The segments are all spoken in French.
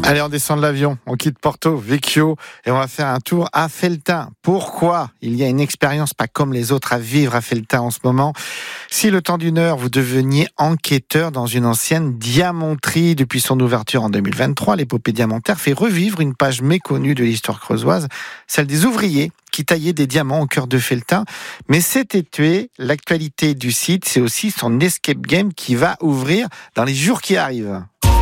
Allez, on descend de l'avion, on quitte Porto Vecchio et on va faire un tour à Felletin. Pourquoi ? Il y a une expérience pas comme les autres à vivre à Felletin en ce moment. Si le temps d'une heure, vous deveniez enquêteur dans une ancienne diamanterie depuis son ouverture en 2023, l'épopée diamantaire fait revivre une page méconnue de l'histoire creusoise, celle des ouvriers qui taillaient des diamants au cœur de Felletin. Mais cet été, l'actualité du site, c'est aussi son escape game qui va ouvrir dans les jours qui arrivent.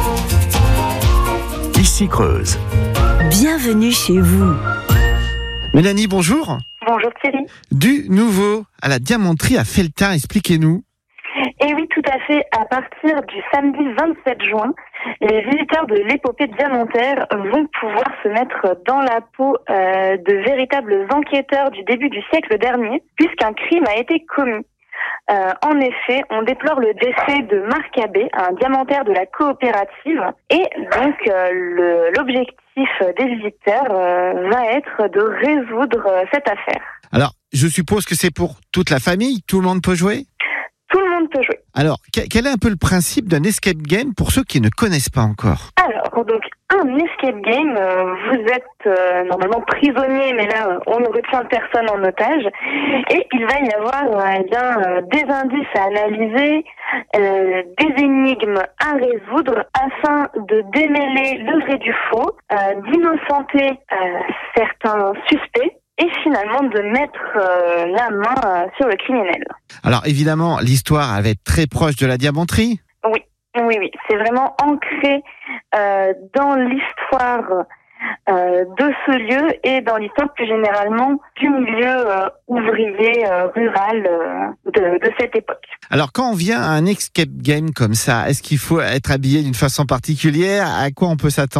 Ici Creuse. Bienvenue chez vous. Mélanie, bonjour. Bonjour Thierry. Du nouveau à la diamanterie à Felletin, expliquez-nous. Et oui, tout à fait. À partir du samedi 27 juin, les visiteurs de l'épopée diamantaire vont pouvoir se mettre dans la peau de véritables enquêteurs du début du siècle dernier, puisqu'un crime a été commis. En effet, on déplore le décès de Marc Abbé, un diamantaire de la coopérative, et donc l'objectif des visiteurs va être de résoudre cette affaire. Alors, je suppose que c'est pour toute la famille, tout le monde peut jouer ? Tout le monde peut jouer. Alors, quel est un peu le principe d'un escape game pour ceux qui ne connaissent pas encore ? Alors, donc, un escape game, vous êtes normalement prisonnier, mais là, on ne retient personne en otage. Et il va y avoir des indices à analyser, des énigmes à résoudre afin de démêler le vrai du faux, d'innocenter certains suspects, et finalement de mettre la main sur le criminel. Alors évidemment, l'histoire elle va être très proche de la diamanterie. Oui. C'est vraiment ancré dans l'histoire de ce lieu et dans l'histoire plus généralement du milieu ouvrier rural de cette époque. Alors quand on vient à un escape game comme ça, est-ce qu'il faut être habillé d'une façon particulière ? À quoi on peut s'attendre ?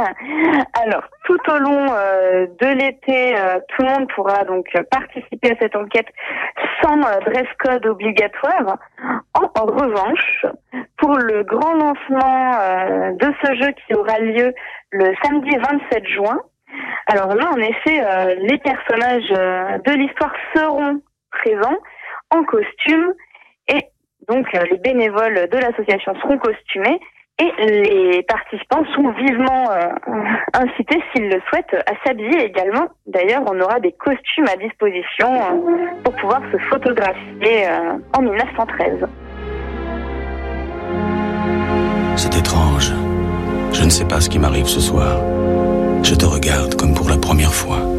Alors, tout au long de l'été, tout le monde pourra donc participer à cette enquête sans dress code obligatoire. En revanche, pour le grand lancement de ce jeu qui aura lieu le samedi 27 juin, alors là, en effet, les personnages de l'histoire seront présents en costume et donc les bénévoles de l'association seront costumés. Et les participants sont vivement incités, s'ils le souhaitent, à s'habiller également. D'ailleurs, on aura des costumes à disposition pour pouvoir se photographier en 1913. C'est étrange. Je ne sais pas ce qui m'arrive ce soir. Je te regarde comme pour la première fois.